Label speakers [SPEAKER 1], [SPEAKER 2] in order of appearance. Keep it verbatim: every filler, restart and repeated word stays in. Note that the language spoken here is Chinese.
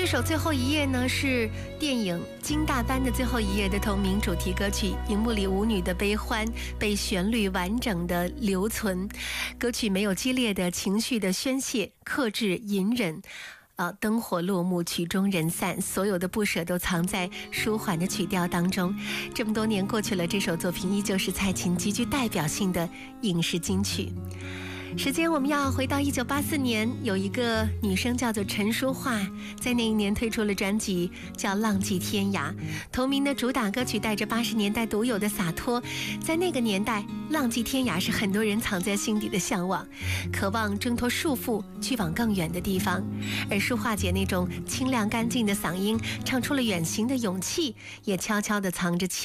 [SPEAKER 1] 这首《最后一页》呢，是电影《金大班的最后一页》的同名主题歌曲。荧幕里舞女的悲欢被旋律完整的留存，歌曲没有激烈的情绪的宣泄，克制隐忍。啊，灯火落幕，曲终人散，所有的不舍都藏在舒缓的曲调当中。这么多年过去了，这首作品依旧是蔡琴极具代表性的影视金曲。时间我们要回到一九八四年，有一个女生叫做陈淑桦，在那一年推出了专辑叫《浪迹天涯》，同名的主打歌曲带着八十年代独有的洒脱。在那个年代，浪迹天涯是很多人藏在心底的向往，渴望挣脱束缚，去往更远的地方。而淑桦姐那种清亮干净的嗓音，唱出了远行的勇气，也悄悄地藏着